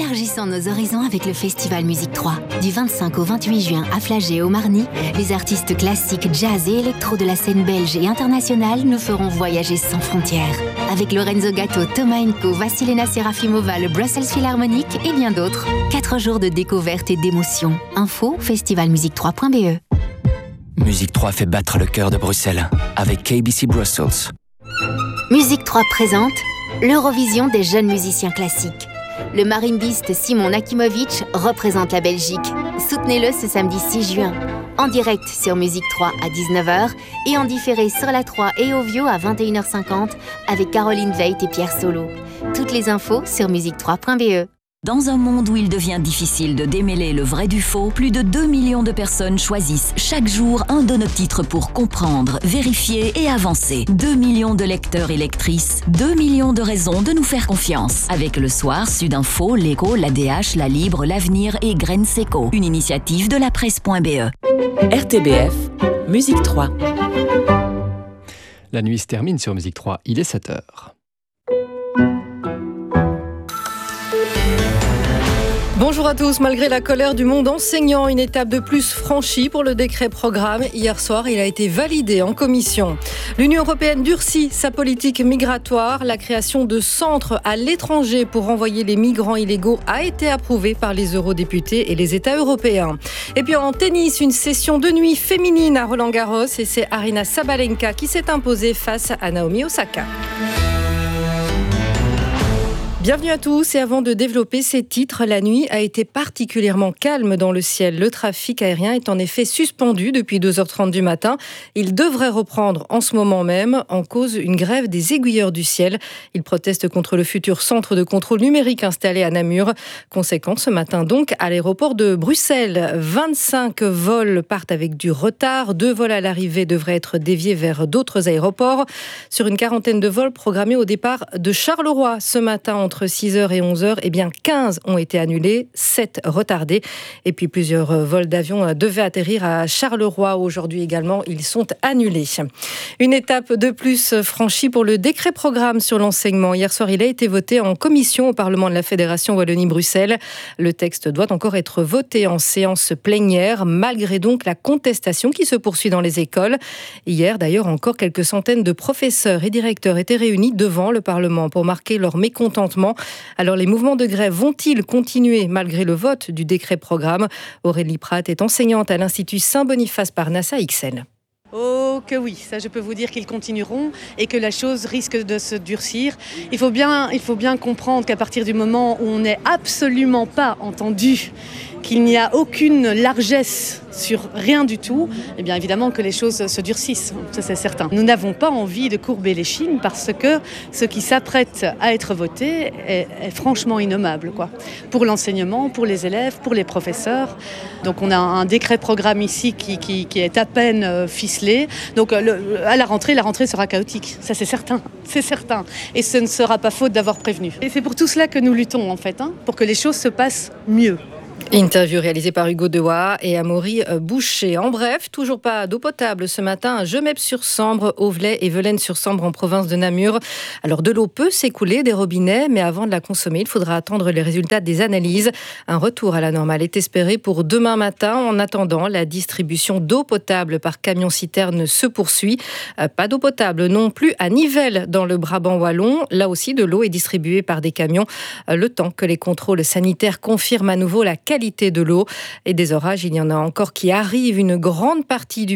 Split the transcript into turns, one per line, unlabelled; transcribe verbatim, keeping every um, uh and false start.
Élargissons nos horizons avec le Festival Musique trois. Du vingt-cinq au vingt-huit juin à Flagey et au Marny, les artistes classiques, jazz et électro de la scène belge et internationale nous feront voyager sans frontières. Avec Lorenzo Gatto, Thomas Enko, Vassilena Serafimova, le Brussels Philharmonic et bien d'autres. Quatre jours de découverte et d'émotion. Info festival musique trois point b e.
Musique trois fait battre le cœur de Bruxelles avec K B C Brussels.
Musique trois présente l'Eurovision des jeunes musiciens classiques. Le marimbiste Simon Nakimovic représente la Belgique. Soutenez-le ce samedi six juin. En direct sur Musique trois à dix-neuf heures et en différé sur la trois et Ovio à vingt et une heures cinquante avec Caroline Veit et Pierre Solo. Toutes les infos sur musique trois point b e.
Dans un monde où il devient difficile de démêler le vrai du faux, plus de deux millions de personnes choisissent chaque jour un de nos titres pour comprendre, vérifier et avancer. deux millions de lecteurs et lectrices, deux millions de raisons de nous faire confiance. Avec Le Soir, Sudinfo, L'Écho, l'A D H, La Libre, L'Avenir et Graines Seco. Une initiative de la presse point b e.
R T B F, Musique trois.
La nuit se termine sur Musique trois, il est sept heures.
Bonjour à tous. Malgré la colère du monde enseignant, une étape de plus franchie pour le décret programme. Hier soir, il a été validé en commission. L'Union européenne durcit sa politique migratoire. La création de centres à l'étranger pour renvoyer les migrants illégaux a été approuvée par les eurodéputés et les États européens. Et puis en tennis, une session de nuit féminine à Roland-Garros et c'est Aryna Sabalenka qui s'est imposée face à Naomi Osaka. Bienvenue à tous et avant de développer ces titres, la nuit a été particulièrement calme dans le ciel. Le trafic aérien est en effet suspendu depuis deux heures trente du matin. Il devrait reprendre en ce moment même, en cause une grève des aiguilleurs du ciel. Ils protestent contre le futur centre de contrôle numérique installé à Namur. Conséquence ce matin donc à l'aéroport de Bruxelles. vingt-cinq vols partent avec du retard. Deux vols à l'arrivée devraient être déviés vers d'autres aéroports. Sur une quarantaine de vols programmés au départ de Charleroi ce matin entre six heures et onze heures, eh bien quinze ont été annulés, sept retardés. Et puis plusieurs vols d'avion devaient atterrir à Charleroi aujourd'hui également. Ils sont annulés. Une étape de plus franchie pour le décret programme sur l'enseignement. Hier soir, il a été voté en commission au Parlement de la Fédération Wallonie-Bruxelles. Le texte doit encore être voté en séance plénière, malgré donc la contestation qui se poursuit dans les écoles. Hier, d'ailleurs, encore quelques centaines de professeurs et directeurs étaient réunis devant le Parlement pour marquer leur mécontentement. Alors les mouvements de grève vont-ils continuer malgré le vote du décret programme ? Aurélie Pratt est enseignante à l'Institut Saint-Boniface Parnasse à Ixelles.
Oh que oui, ça je peux vous dire qu'ils continueront et que la chose risque de se durcir. Il faut bien, il faut bien comprendre qu'à partir du moment où on n'est absolument pas entendu, qu'il n'y a aucune largesse sur rien du tout, eh bien évidemment que les choses se durcissent, ça c'est certain. Nous n'avons pas envie de courber l'échine parce que ce qui s'apprête à être voté est, est franchement innommable, quoi. Pour l'enseignement, pour les élèves, pour les professeurs. Donc on a un décret programme ici qui, qui, qui est à peine ficelé. Donc le, à la rentrée, la rentrée sera chaotique, ça c'est certain, c'est certain. Et ce ne sera pas faute d'avoir prévenu. Et c'est pour tout cela que nous luttons en fait, hein, pour que les choses se passent mieux.
Interview réalisée par Hugo Dewa et Amaury Boucher. En bref, toujours pas d'eau potable ce matin à Gemep-sur-Sambre, Auvelais et Velaines-sur-Sambre en province de Namur. Alors de l'eau peut s'écouler des robinets, mais avant de la consommer, il faudra attendre les résultats des analyses. Un retour à la normale est espéré pour demain matin. En attendant, la distribution d'eau potable par camion-citerne se poursuit. Pas d'eau potable non plus à Nivelles dans le Brabant wallon. Là aussi, de l'eau est distribuée par des camions. Le temps que les contrôles sanitaires confirment à nouveau la qualité de l'eau. Et des orages, il y en a encore qui arrivent. Une grande partie du